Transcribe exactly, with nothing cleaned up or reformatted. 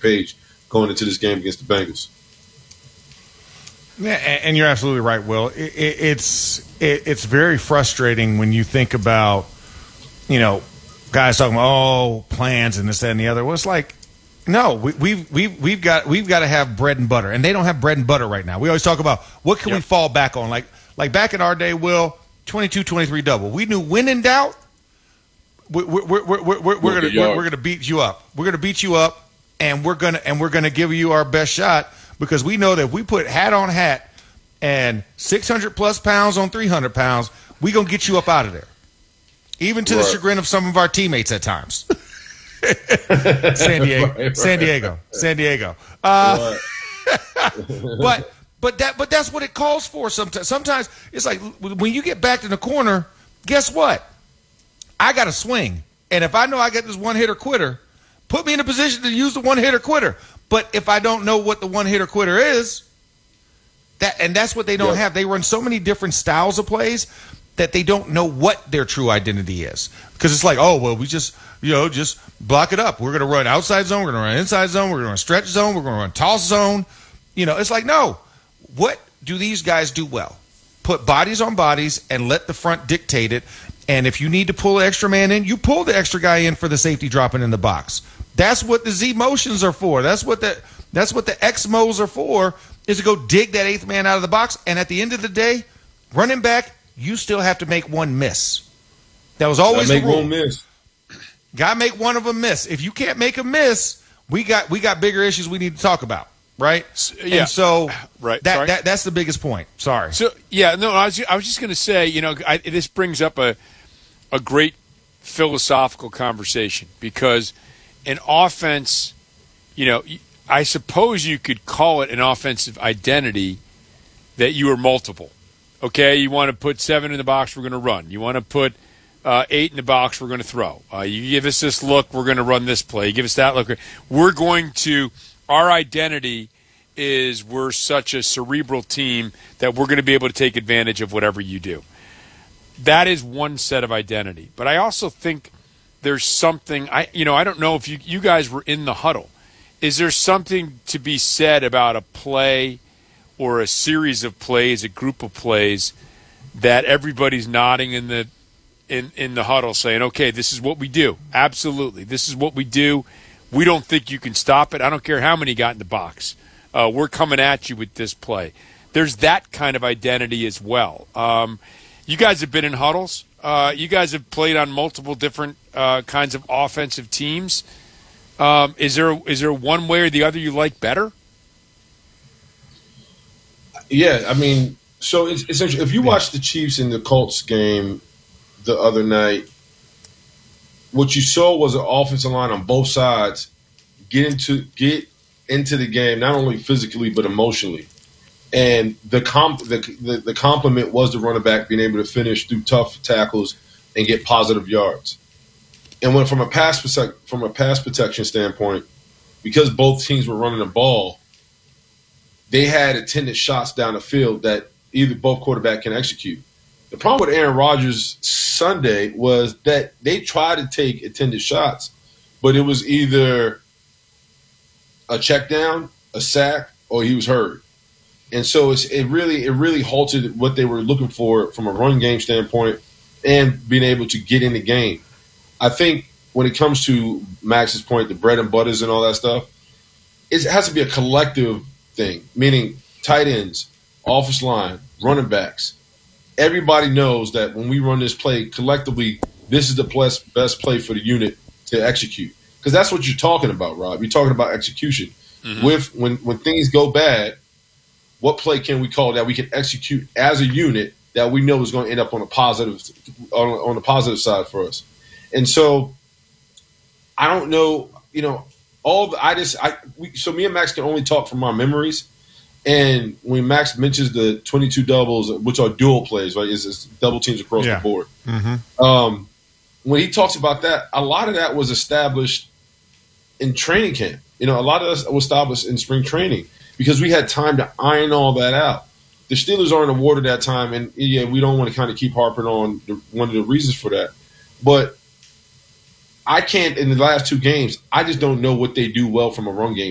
page going into this game against the Bengals. Yeah, and you're absolutely right, Will. It, it, it's it, it's very frustrating when you think about, you know, guys talking about oh plans and this, that, and the other. Well, it's like, no, we, we've we've we've got we've got to have bread and butter, and they don't have bread and butter right now. We always talk about what can yep. we fall back on, like like back in our day, Will, twenty-two twenty-three double. We knew when in doubt, we're we're we're we're, we're, we're gonna we're, we're gonna beat you up. We're gonna beat you up, and we're gonna and we're gonna give you our best shot. Because we know that if we put hat on hat and six hundred plus pounds on three hundred pounds, we're going to get you up out of there. Even to right. the chagrin of some of our teammates at times. San Diego. Right, right. San Diego. San Diego. Uh, right. but but that but that's what it calls for sometimes. Sometimes it's like when you get backed in the corner, guess what? I got to swing. And if I know I got this one-hitter quitter, put me in a position to use the one-hitter quitter. But if I don't know what the one-hitter quitter is, that and that's what they don't yep. have. They run so many different styles of plays that they don't know what their true identity is. Because it's like, oh, well, we just, you know, just block it up. We're going to run outside zone. We're going to run inside zone. We're going to run stretch zone. We're going to run toss zone. You know, it's like, no. What do these guys do well? Put bodies on bodies and let the front dictate it. And if you need to pull an extra man in, you pull the extra guy in for the safety dropping in the box. That's what the Z motions are for. That's what the that's what the X mo's are for, is to go dig that eighth man out of the box. And at the end of the day, running back, you still have to make one miss. That was always the rule. Make one miss. Got to make one of them miss. If you can't make a miss, we got we got bigger issues we need to talk about, right? Yeah. And so right. that, that that's the biggest point. Sorry. So yeah, no, I was I was just going to say, you know, I, this brings up a a great philosophical conversation, because an offense, you know, I suppose you could call it an offensive identity that you are multiple. Okay, you want to put seven in the box, we're going to run. You want to put uh, eight in the box, we're going to throw. Uh, you give us this look, we're going to run this play. You give us that look, we're going to – our identity is we're such a cerebral team that we're going to be able to take advantage of whatever you do. That is one set of identity. But I also think – there's something, I you know, I don't know if you, you guys were in the huddle. Is there something to be said about a play or a series of plays, a group of plays, that everybody's nodding in the in, in the huddle saying, okay, this is what we do. Absolutely. This is what we do. We don't think you can stop it. I don't care how many got in the box. Uh, we're coming at you with this play. There's that kind of identity as well. Um, you guys have been in huddles. Uh, you guys have played on multiple different uh, kinds of offensive teams. Um, is there is there one way or the other you like better? Yeah, I mean, so it's essentially, if you watch the Chiefs in the Colts game the other night, what you saw was an offensive line on both sides get into get into the game, not only physically but emotionally. And the comp the, the the compliment was the running back being able to finish through tough tackles and get positive yards. And when from a pass from a pass protection standpoint, because both teams were running the ball, they had attended shots down the field that either both quarterback can execute. The problem with Aaron Rodgers Sunday was that they tried to take attended shots, but it was either a check down, a sack, or he was hurt. And so it's, it really it really halted what they were looking for from a run game standpoint and being able to get in the game. I think when it comes to Max's point, the bread and butters and all that stuff, it has to be a collective thing, meaning tight ends, offensive line, running backs. Everybody knows that when we run this play collectively, this is the best, best play for the unit to execute. Because that's what you're talking about, Rob. You're talking about execution. Mm-hmm. With when, when things go bad, what play can we call that we can execute as a unit that we know is going to end up on a positive on, on the positive side for us? And so I don't know, you know, all the, I just I we, so me and Max can only talk from our memories. And when Max mentions the twenty-two doubles, which are dual plays, right, is, is double teams across yeah. the board. Mm-hmm. Um, when he talks about that, a lot of that was established in training camp. You know, a lot of that was established in spring training because we had time to iron all that out. The Steelers are in the water that time, and yeah, we don't want to kind of keep harping on the, one of the reasons for that. But I can't, in the last two games, I just don't know what they do well from a run game